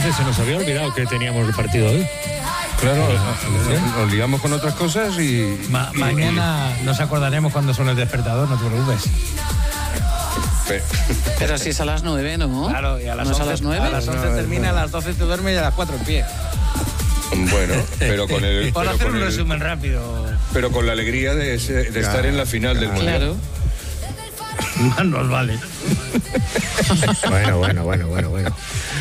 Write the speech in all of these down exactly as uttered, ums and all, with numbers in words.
veces se nos había olvidado que teníamos el partido hoy. Claro, nos, nos liamos con otras cosas y... Ma- y mañana y... nos acordaremos cuando suene el despertador, no te preocupes. Pero, Pero si es a las nueve, ¿no? Claro, y a las ¿No es once, a las nueve? A las once termina, a las doce te duermes y a las cuatro en pie. Bueno, pero con el... Por pero hacer con un el, resumen rápido. Pero con la alegría de, ese, de Claro, estar en la final del Mundial. Claro. Más nos vale. Bueno, bueno, bueno, bueno, bueno.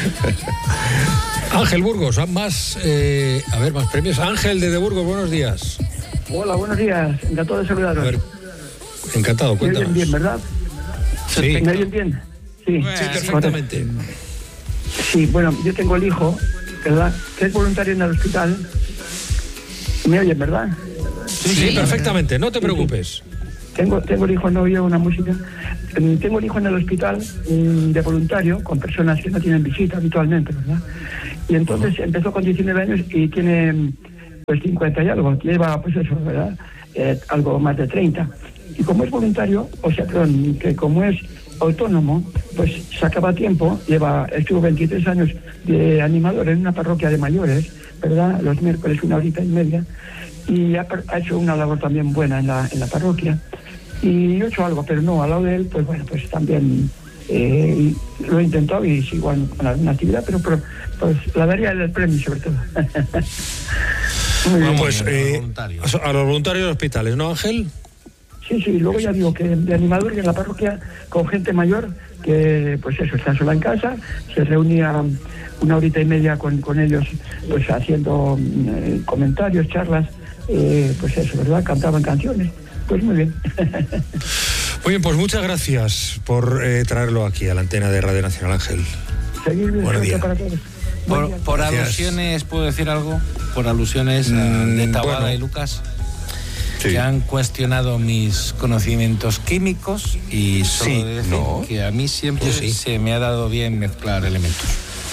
Ángel Burgos, más, eh, a ver, más premios. Ángel de, de Burgos, buenos días. Hola, buenos días. Encantado de saludaros. A ver, encantado, ¿Me cuéntanos. oyen bien, verdad? Sí, ¿Me oyen bien? Sí, sí, perfectamente. Sí, bueno, yo tengo el hijo, ¿verdad? Que es voluntario en el hospital. ¿Me oyen, verdad? Sí, sí, perfectamente, no te preocupes. Tengo, tengo el hijo, no oigo una música. Mm, Tengo el hijo en el hospital mm, de voluntario, con personas que no tienen visita habitualmente, ¿verdad? Y entonces uh-huh. empezó con diecinueve años y tiene pues cincuenta y algo, lleva pues eso, ¿verdad? Eh, algo más de treinta. Y como es voluntario, o sea, perdón, que como es autónomo, pues sacaba tiempo, lleva, estuvo veintitrés años de animador en una parroquia de mayores, ¿verdad? Los miércoles una horita y media, y ha, ha hecho una labor también buena en la, en la parroquia. Y yo he hecho algo, pero no, al lado de él, pues bueno, pues también eh, lo he intentado y sigo en, en alguna actividad, pero, pero pues la daría el premio sobre todo. Muy bueno, bien. pues eh, a los voluntarios de hospitales, ¿no, Ángel? Sí, sí, luego ya digo que de animador en la parroquia con gente mayor que, pues eso, está sola en casa, se reunía una horita y media con, con ellos, pues haciendo eh, comentarios, charlas, eh, pues eso, ¿verdad? Cantaban canciones. Pues muy bien. Muy bien, pues muchas gracias por eh, traerlo aquí a la antena de Radio Nacional, Ángel. Seguir bien. Buenos días. Para todos. Por, Buen por día. alusiones, ¿puedo decir algo? Por alusiones Mm, de Taboada bueno. y Lucas, Sí. que han cuestionado mis conocimientos químicos y solo Sí, de decir no. que a mí siempre Yo sí. se me ha dado bien mezclar elementos.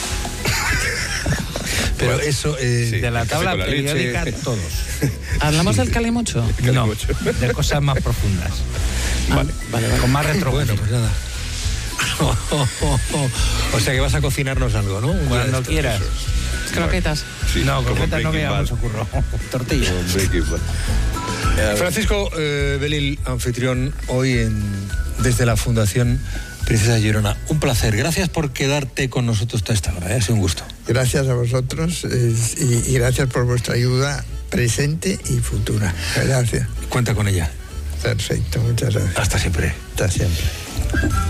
Pero Bueno, eso... Eh, sí. De la el café tabla con la periódica, leche. todos. ¿Hablamos del calimocho? No, de cosas más profundas. Vale. Vale, vale. Con más retro. Bueno, pues nada. O sea que vas a cocinarnos algo, ¿no? Un día Cuando de estos. quieras. Croquetas. Sí, No, como croquetas no Breaking me da Bad. mucho curro. Tortilla. Como Breaking Bad. Francisco eh, Belil, anfitrión, hoy en desde la Fundación Princesa Girona. Un placer. Gracias por quedarte con nosotros toda esta hora. ¿eh? Ha sido un gusto. Gracias a vosotros eh, y, y gracias por vuestra ayuda presente y futura. Gracias. Cuenta con ella. Perfecto, muchas gracias. Hasta siempre. Hasta siempre.